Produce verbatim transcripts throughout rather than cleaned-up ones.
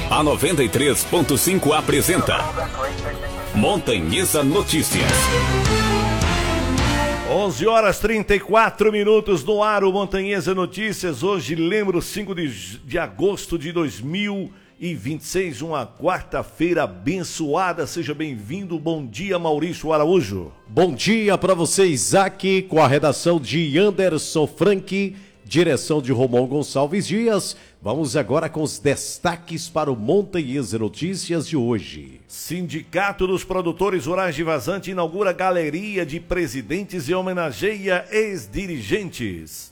A noventa e três ponto cinco apresenta Montanhesa Notícias. onze horas e trinta e quatro minutos no ar, o Montanhesa Notícias. Hoje, lembro, cinco de agosto de dois mil e vinte e seis, uma quarta-feira abençoada. Seja bem-vindo. Bom dia, Maurício Araújo. Bom dia para você, Isaac, com a redação de Anderson Frank, direção de Romão Gonçalves Dias. Vamos agora com os destaques para o Montanhesa Notícias de hoje. Sindicato dos Produtores Rurais de Vazante inaugura galeria de presidentes e homenageia ex-dirigentes.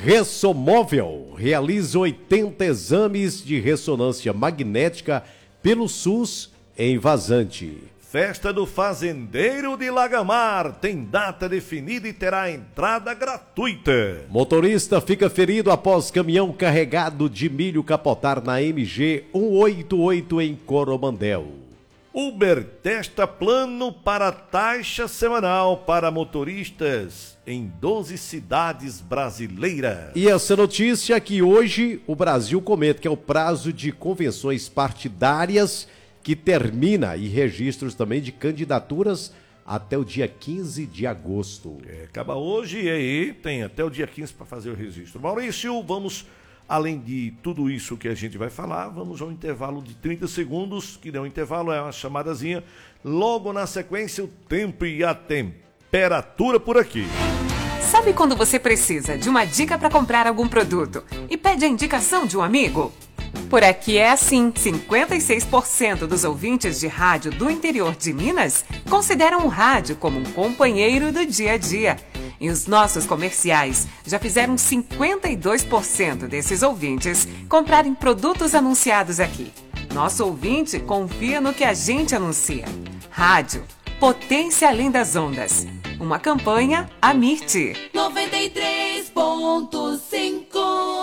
Ressomóvel realiza oitenta exames de ressonância magnética pelo SUS em Vazante. Festa do Fazendeiro de Lagamar tem data definida e terá entrada gratuita. Motorista fica ferido após caminhão carregado de milho capotar na M G cento e oitenta e oito em Coromandel. Uber testa plano para taxa semanal para motoristas em doze cidades brasileiras. E essa notícia é que hoje o Brasil comenta que é o prazo de convenções partidárias que termina, e registros também de candidaturas até o dia quinze de agosto. É, acaba hoje e aí tem até o dia quinze para fazer o registro. Maurício, vamos, além de tudo isso que a gente vai falar, vamos a um intervalo de trinta segundos, que deu um intervalo, é uma chamadazinha. Logo na sequência, o tempo e a temperatura por aqui. Sabe quando você precisa de uma dica para comprar algum produto e pede a indicação de um amigo? Por aqui é assim, cinquenta e seis por cento dos ouvintes de rádio do interior de Minas consideram o rádio como um companheiro do dia a dia. E os nossos comerciais já fizeram cinquenta e dois por cento desses ouvintes comprarem produtos anunciados aqui. Nosso ouvinte confia no que a gente anuncia. Rádio, potência além das ondas. Uma campanha Amirte. noventa e três ponto cinco.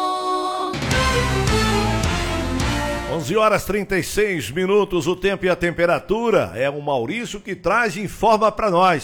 onze horas e trinta e seis minutos, o tempo e a temperatura é o Maurício que traz e informa para nós.